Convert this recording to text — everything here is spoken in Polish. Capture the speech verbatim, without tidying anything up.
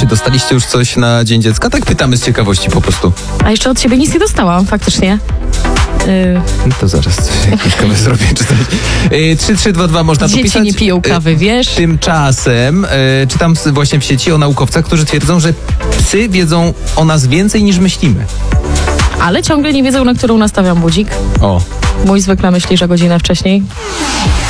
Czy dostaliście już coś na Dzień Dziecka? Tak pytamy z ciekawości po prostu. A jeszcze od ciebie nic nie dostałam, faktycznie. Yy, No to zaraz coś, jakąś kawę zrobię czytać. Yy, trzy trzy dwa dwa można dzieci popisać. nie piją kawy, wiesz? Tymczasem yy, czytam s- właśnie w sieci o naukowcach, którzy twierdzą, że psy wiedzą o nas więcej niż myślimy. Ale ciągle nie wiedzą, na którą nastawiam budzik. O. Mój zwykle myśli, że godzinę wcześniej.